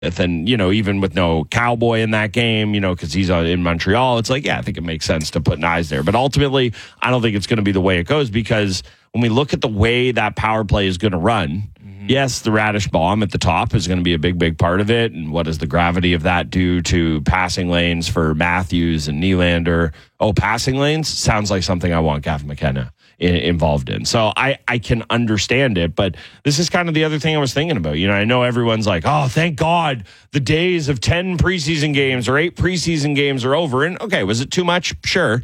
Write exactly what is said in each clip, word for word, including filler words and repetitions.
And, you know, even with no Cowboy in that game, you know, because he's in Montreal, it's like, yeah, I think it makes sense to put Nyes there. But ultimately, I don't think it's going to be the way it goes, because when we look at the way that power play is going to run, mm-hmm. yes, the Radish bomb at the top is going to be a big, big part of it. And what does the gravity of that do to passing lanes for Matthews and Nylander? Oh, passing lanes? Sounds like something I want Gavin McKenna involved in. So I, I can understand it, but this is kind of the other thing I was thinking about. You know, I know everyone's like, oh, thank God the days of ten preseason games or eight preseason games are over. And okay, was it too much? Sure.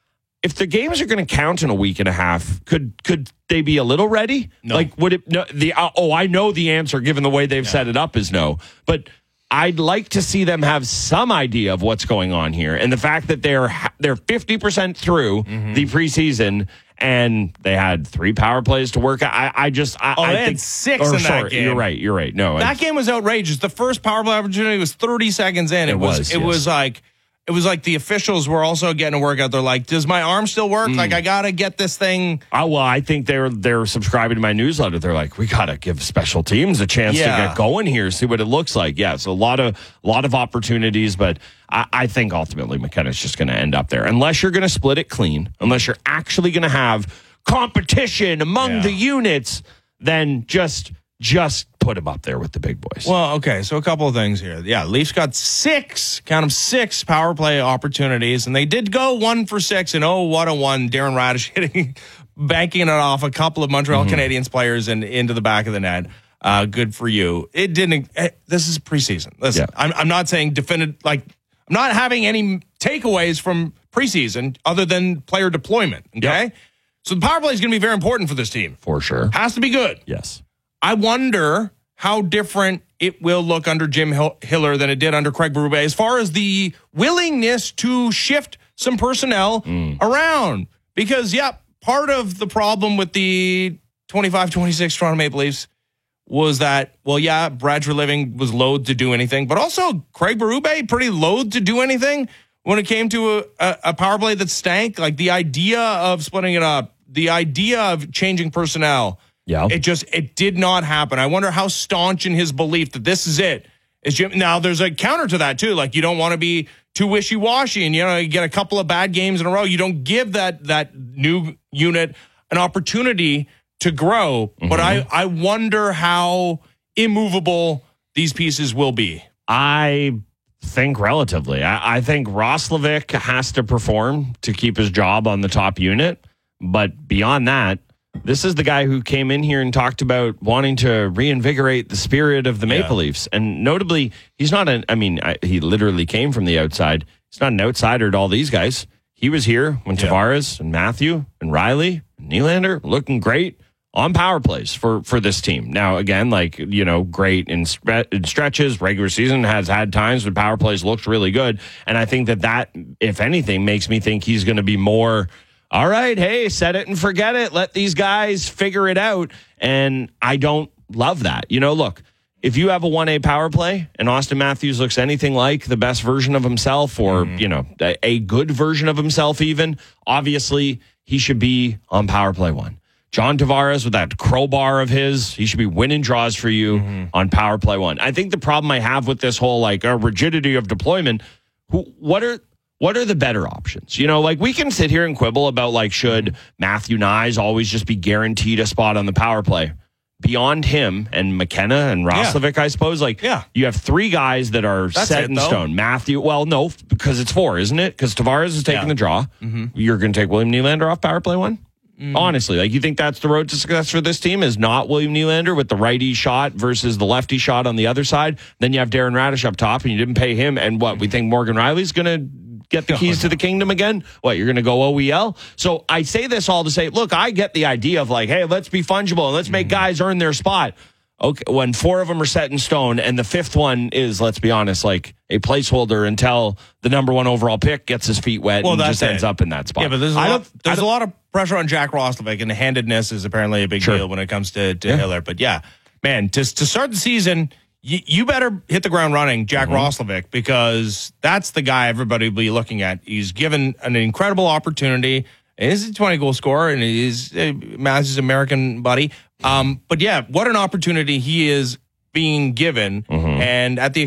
If the games are going to count in a week and a half, could could they be a little ready? No. Like, would it, no, the, oh, I know the answer given the way they've yeah. set it up is no. But I'd like to see them have some idea of what's going on here. And the fact that they're they're fifty percent through mm-hmm. the preseason, and they had three power plays to work. I, I just, I, oh, I they think had six or, in sorry, that game. You're right. You're right. No, that game was outrageous. The first power play opportunity was thirty seconds in. It, it was, was. It yes. was like. It was like the officials were also getting a workout. They're like, does my arm still work? Mm. Like, I got to get this thing. Oh, well, I think they're they're subscribing to my newsletter. They're like, we got to give special teams a chance yeah. to get going here, see what it looks like. Yeah, so a lot of, a lot of opportunities, but I, I think ultimately McKenna's just going to end up there. Unless you're going to split it clean, unless you're actually going to have competition among yeah. the units, then just... Just put him up there with the big boys. Well, okay, so a couple of things here. Yeah, Leafs got six, count them, six power play opportunities, and they did go one for six, and oh, what a one. Darren Radish hitting, banking it off a couple of Montreal mm-hmm. Canadiens players and into the back of the net. Uh, good for you. It didn't, eh, this is preseason. Listen, yeah. I'm, I'm not saying definitive, like, I'm not having any takeaways from preseason other than player deployment, okay? Yep. So the power play is going to be very important for this team. For sure. Has to be good. Yes. I wonder how different it will look under Jim Hiller than it did under Craig Berube as far as the willingness to shift some personnel mm. around. Because, yeah, part of the problem with the twenty-five twenty-six Toronto Maple Leafs was that, well, yeah, Brad Treliving was loath to do anything, but also Craig Berube pretty loath to do anything when it came to a, a, a power play that stank. Like the idea of splitting it up, the idea of changing personnel. Yeah. It just, it did not happen. I wonder how staunch in his belief that this is it is Jim. Now, there's a counter to that, too. Like, you don't want to be too wishy-washy and, you know, you get a couple of bad games in a row. You don't give that that new unit an opportunity to grow. Mm-hmm. But I, I wonder how immovable these pieces will be. I think relatively. I, I think Roslovic has to perform to keep his job on the top unit. But beyond that, this is the guy who came in here and talked about wanting to reinvigorate the spirit of the Maple yeah. Leafs. And notably, he's not an, I mean, I, he literally came from the outside. He's not an outsider to all these guys. He was here when yeah. Tavares and Matthew and Riley and Nylander looking great on power plays for, for this team. Now, again, like, you know, great in, stre- in stretches, regular season has had times when power plays looked really good. And I think that that, if anything, makes me think he's going to be more... All right, hey, set it and forget it. Let these guys figure it out. And I don't love that. You know, look, if you have a one A power play and Austin Matthews looks anything like the best version of himself or, mm. you know, a, a good version of himself even, obviously he should be on power play one. John Tavares with that crowbar of his, he should be winning draws for you mm-hmm. on power play one. I think the problem I have with this whole, like, uh, rigidity of deployment, who, what are... What are the better options? You know, like we can sit here and quibble about like, should Matthew Nyes always just be guaranteed a spot on the power play? Beyond him and McKenna and Roslovic, yeah. I suppose, like yeah. you have three guys that are That's set it, in though. stone. Matthew, well, no, because it's four, isn't it? Because Tavares is taking yeah. the draw. Mm-hmm. You're going to take William Nylander off power play one? Mm. Honestly, like you think that's the road to success for this team is not William Nylander with the righty shot versus the lefty shot on the other side. Then you have Darren Radish up top and you didn't pay him. And what, we think Morgan Riley's going to get the keys oh, no. to the kingdom again? What, you're going to go O E L? So I say this all to say, look, I get the idea of like, hey, let's be fungible and let's make mm-hmm. guys earn their spot. Okay, when four of them are set in stone and the fifth one is, let's be honest, like a placeholder until the number one overall pick gets his feet wet well, and just ends it. up in that spot. Yeah, but there's a, lot, there's a lot of pressure on Jack Roslovic, and the handedness is apparently a big sure. deal when it comes to, to yeah. Hiller. But yeah, man, to, to start the season, you, you better hit the ground running, Jack mm-hmm. Roslovic, because that's the guy everybody will be looking at. He's given an incredible opportunity. He's a twenty-goal scorer, and he's uh, Maz's American buddy. Um, but yeah, what an opportunity he is being given, and at the